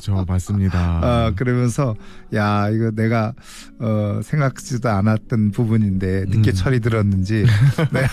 그렇죠. 맞습니다. 그러면서 야 이거 내가 생각지도 않았던 부분인데 늦게 철이 들었는지 네.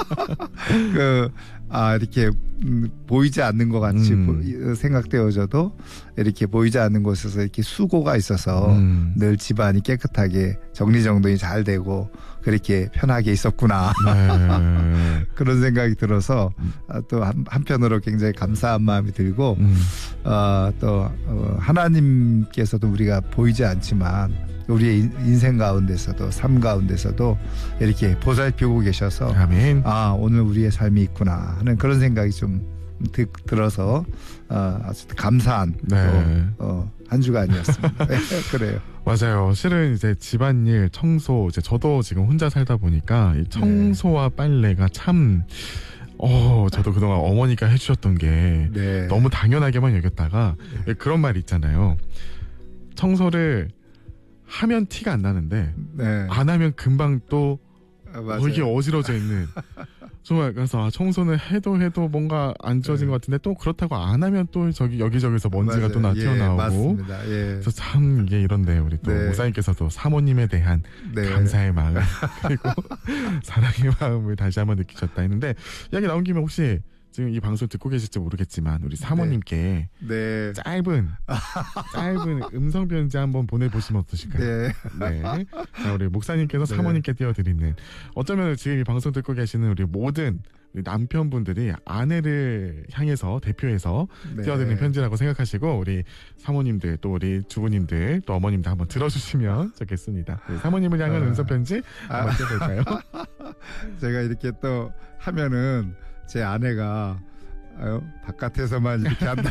이렇게 보이지 않는 것 같이 생각되어져도 이렇게 보이지 않는 곳에서 이렇게 수고가 있어서 늘 집안이 깨끗하게 정리정돈이 잘 되고 그렇게 편하게 있었구나. 네. 그런 생각이 들어서 또 한편으로 굉장히 감사한 마음이 들고 또 하나님께서도 우리가 보이지 않지만 우리의 인생 가운데서도 삶 가운데서도 이렇게 보살피고 계셔서 아멘. 오늘 우리의 삶이 있구나 하는 그런 생각이 좀 들어서 아주 감사한 네. 한 주간이었습니다. 네, 그래요. 맞아요. 실은 이제 집안일, 청소, 이제 저도 지금 혼자 살다 보니까 이 청소와 빨래가 참 저도 그동안 어머니가 해주셨던 게 네. 너무 당연하게만 여겼다가 그런 말 있잖아요. 청소를 하면 티가 안 나는데 네. 안 하면 금방 또 맞아요. 이게 어지러져 있는 정말 그래서 청소는 해도 뭔가 안 지워진 것 같은데 또 그렇다고 안 하면 또 저기 여기저기서 먼지가 또 튀어나오고 맞습니다. 그래서 참 이게 이런데 우리 또 목사님께서도 사모님에 대한 감사의 마음 그리고 사랑의 마음을 다시 한번 느끼셨다 했는데 이야기 나온 김에 혹시 지금 이 방송 듣고 계실지 모르겠지만 우리 사모님께 짧은 음성 편지 한번 보내보시면 어떠실까요? 네. 자, 우리 목사님께서 사모님께 띄워드리는 어쩌면 지금 이 방송 듣고 계시는 우리 모든 우리 남편분들이 아내를 향해서 대표해서 띄워드리는 편지라고 생각하시고 우리 사모님들 또 우리 주부님들 또 어머님들 한번 들어주시면 좋겠습니다. 사모님을 향한 음성 편지 한번 띄워볼까요? 제가 이렇게 또 하면은 제 아내가 바깥에서만 이렇게 한다.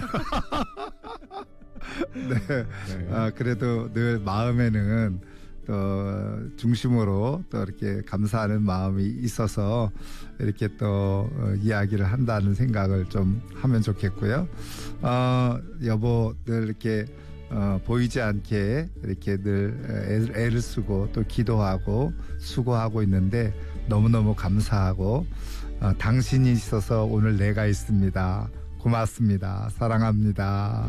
네. 그래도 늘 마음에는 또 중심으로 또 이렇게 감사하는 마음이 있어서 이렇게 또 이야기를 한다는 생각을 좀 하면 좋겠고요. 여보 늘 이렇게 보이지 않게 이렇게 늘 애를 쓰고 또 기도하고 수고하고 있는데 너무너무 감사하고 당신이 있어서 오늘 내가 있습니다. 고맙습니다. 사랑합니다.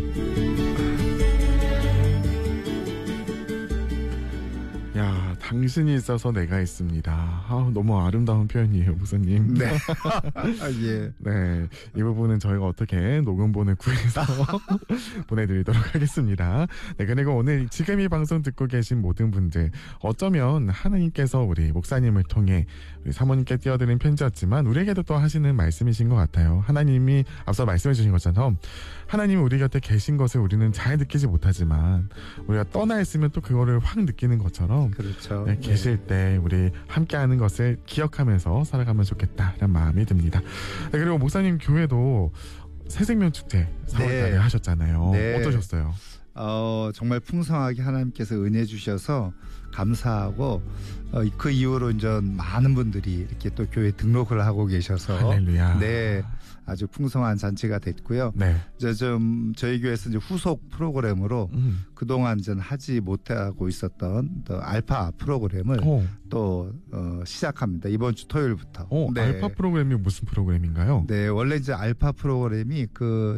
야, 당신이 있어서 내가 있습니다. 너무 아름다운 표현이에요, 목사님. 네. 예. 네. 이 부분은 저희가 어떻게 녹음본을 구해서 보내드리도록 하겠습니다. 네, 그리고 오늘 지금 이 방송 듣고 계신 모든 분들, 어쩌면 하나님께서 우리 목사님을 통해 우리 사모님께 띄워드린 편지였지만, 우리에게도 또 하시는 말씀이신 것 같아요. 하나님이 앞서 말씀해 주신 것처럼, 하나님이 우리 곁에 계신 것을 우리는 잘 느끼지 못하지만, 우리가 떠나 있으면 또 그거를 확 느끼는 것처럼, 그렇죠. 네, 계실 때 우리 함께하는 것을 기억하면서 살아가면 좋겠다라는 마음이 듭니다. 네, 그리고 목사님 교회도 새생명축제 4월달에 하셨잖아요. 네. 어떠셨어요? 정말 풍성하게 하나님께서 은혜 주셔서 감사하고 그 이후로 이제 많은 분들이 이렇게 또 교회 등록을 하고 계셔서 할렐루야. 네. 아주 풍성한 잔치가 됐고요. 네. 이제 좀 저희 교회에서 이제 후속 프로그램으로 그동안 전 하지 못하고 있었던 또 알파 프로그램을 또 시작합니다. 이번 주 토요일부터. 네. 알파 프로그램이 무슨 프로그램인가요? 네, 원래 이제 알파 프로그램이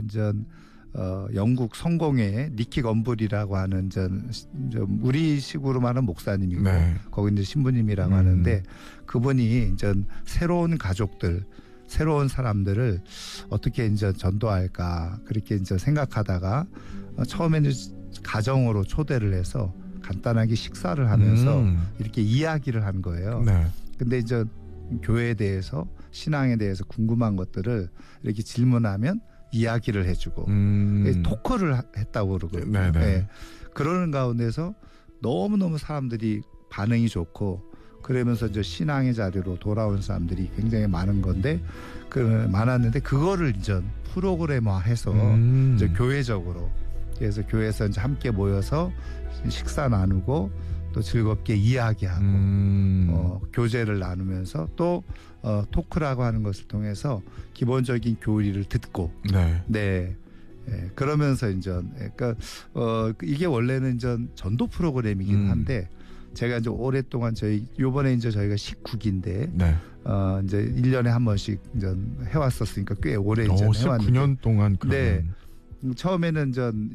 영국 성공의 니키 건불이라고 하는 우리식으로 말하는 목사님이고 거기 이제 신부님이라고 하는데 그분이 이제 새로운 가족들, 새로운 사람들을 어떻게 이제 전도할까 그렇게 이제 생각하다가 처음에는 가정으로 초대를 해서 간단하게 식사를 하면서 이렇게 이야기를 한 거예요. 근데 이제 교회에 대해서 신앙에 대해서 궁금한 것들을 이렇게 질문하면 이야기를 해주고 토크를 했다고 그러거든요. 네. 그러는 가운데서 너무너무 사람들이 반응이 좋고 그러면서 이제 신앙의 자리로 돌아온 사람들이 굉장히 많은 건데 많았는데 그거를 이제 프로그램화해서 이제 교회적으로 그래서 교회에서 이제 함께 모여서 식사 나누고 또 즐겁게 이야기하고 교제를 나누면서 또 토크라고 하는 것을 통해서 기본적인 교리를 듣고 그러면서 이제 그러니까 이게 원래는 이제 전도 프로그램이긴 한데 제가 이제 오랫동안 요번에 이제 저희가 19기인데 이제 1년에 한 번씩 이제 해왔었으니까 꽤 오래 이제 해왔는데 19년 동안 네. 처음에는